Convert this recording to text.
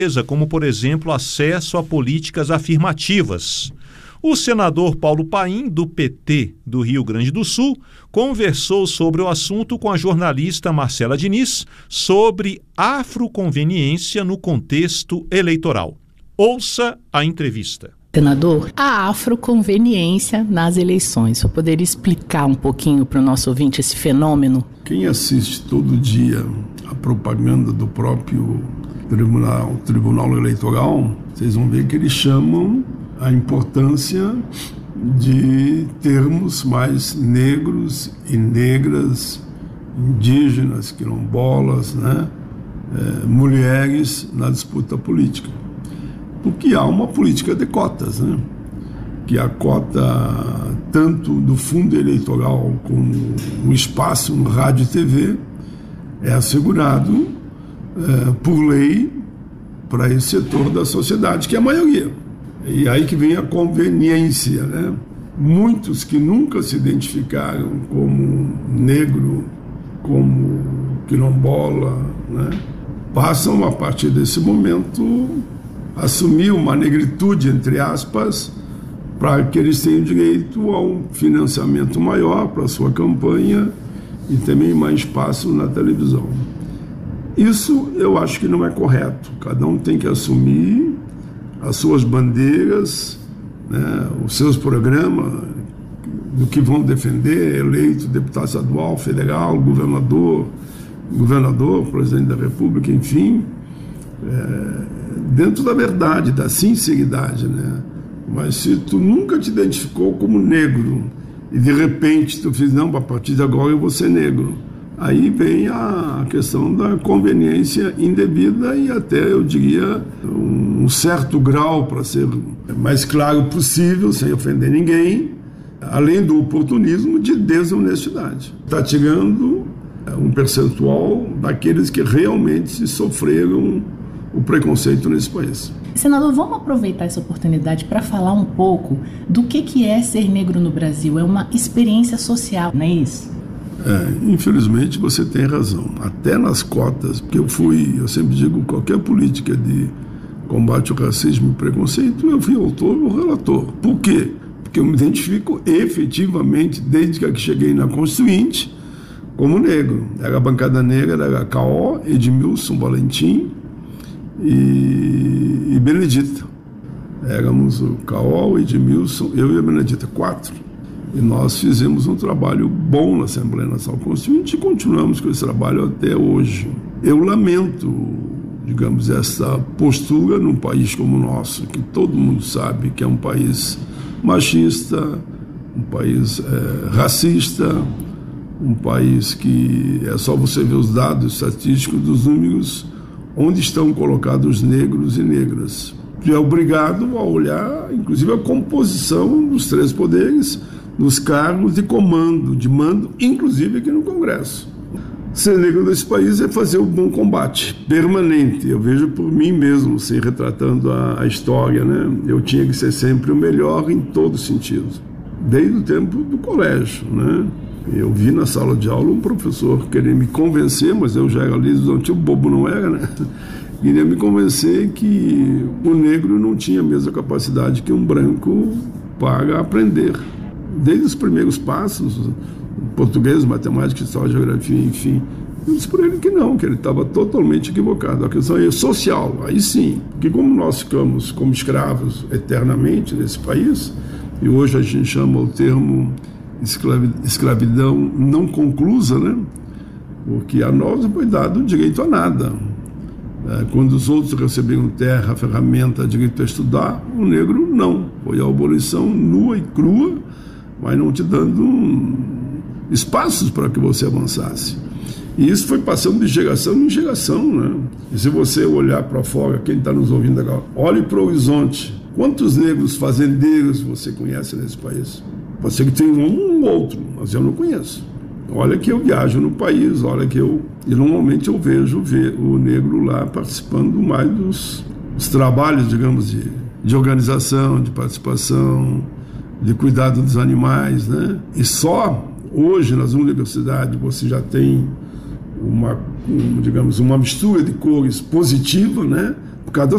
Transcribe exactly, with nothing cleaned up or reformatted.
como, por exemplo, acesso a políticas afirmativas. O senador Paulo Paim, do P T do Rio Grande do Sul, conversou sobre o assunto com a jornalista Marcela Diniz sobre afroconveniência no contexto eleitoral. Ouça a entrevista. Senador, a afroconveniência nas eleições. Você poderia explicar um pouquinho para o nosso ouvinte esse fenômeno? Quem assiste todo dia a propaganda do próprio Tribunal, Tribunal Eleitoral, vocês vão ver que eles chamam a importância de termos mais negros e negras, indígenas, quilombolas, né, é, mulheres na disputa política. Porque há uma política de cotas, né? Que a cota tanto do fundo eleitoral como o espaço no rádio e T V é assegurado é, por lei para esse setor da sociedade, que é a maioria. E aí que vem a conveniência, né? Muitos que nunca se identificaram como negro, como quilombola, né? Passam a partir desse momento assumir uma negritude, entre aspas, para que eles tenham direito a um financiamento maior para a sua campanha e também mais espaço na televisão. Isso eu acho que não é correto. Cada um tem que assumir as suas bandeiras, né, os seus programas, do que vão defender, eleito, deputado estadual, federal, governador, governador, presidente da República, enfim, é, dentro da verdade, da sinceridade, né? Mas se tu nunca te identificou como negro e de repente tu fiz, não, a partir de agora eu vou ser negro, aí vem a questão da conveniência indevida e até, eu diria, um certo grau, para ser mais claro possível, sem ofender ninguém, além do oportunismo, de desonestidade. Está tirando um percentual daqueles que realmente sofreram o preconceito nesse país. Senador, vamos aproveitar essa oportunidade para falar um pouco do que, que é ser negro no Brasil. É uma experiência social, não é isso? É, infelizmente você tem razão. Até nas cotas, porque eu fui, eu sempre digo, qualquer política de combate ao racismo e preconceito, eu fui autor ou relator. Por quê? Porque eu me identifico efetivamente, desde que cheguei na Constituinte, como negro. Era a bancada negra, era K O, Edmilson Valentim e, e Benedita. Éramos o K O, Edmilson, eu e a Benedita, quatro. E nós fizemos um trabalho bom na Assembleia Nacional Constituinte e continuamos com esse trabalho até hoje. Eu lamento, digamos, essa postura num país como o nosso, que todo mundo sabe que é um país machista, um país é, racista, um país que é só você ver os dados estatísticos dos números onde estão colocados os negros e negras. Tu é obrigado a olhar, inclusive, a composição dos três poderes, nos cargos de comando, de mando, inclusive aqui no Congresso. Ser negro nesse país é fazer um bom combate, permanente. Eu vejo por mim mesmo, assim, retratando a, a história, né? Eu tinha que ser sempre o melhor em todo sentido, desde o tempo do colégio, né? Eu vi na sala de aula um professor querer me convencer, mas eu já era liso, tipo bobo não era, né? Queria me convencer que o negro não tinha a mesma capacidade que um branco para aprender. Desde os primeiros passos, português, matemática, história, geografia, enfim, eu disse para ele que não, que ele estava totalmente equivocado. A questão é social, aí sim, porque como nós ficamos como escravos eternamente nesse país, e hoje a gente chama o termo escravidão não conclusa, né? Porque a nós não foi dado o direito a nada. Quando os outros receberam terra, ferramenta, direito a estudar, o negro não. Foi a abolição nua e crua, mas não te dando um, espaços para que você avançasse. E isso foi passando de geração em geração, né? E se você olhar para fora, quem está nos ouvindo agora, olhe para o horizonte. Quantos negros fazendeiros você conhece nesse país? Pode ser que tenha um ou outro, mas eu não conheço. Olha que eu viajo no país, olha que eu... E normalmente eu vejo ver o negro lá participando mais dos, dos trabalhos, digamos, de, de organização, de participação, de cuidado dos animais, né? E só hoje nas universidades você já tem uma, um, digamos, uma mistura de cores positiva, né? por causa da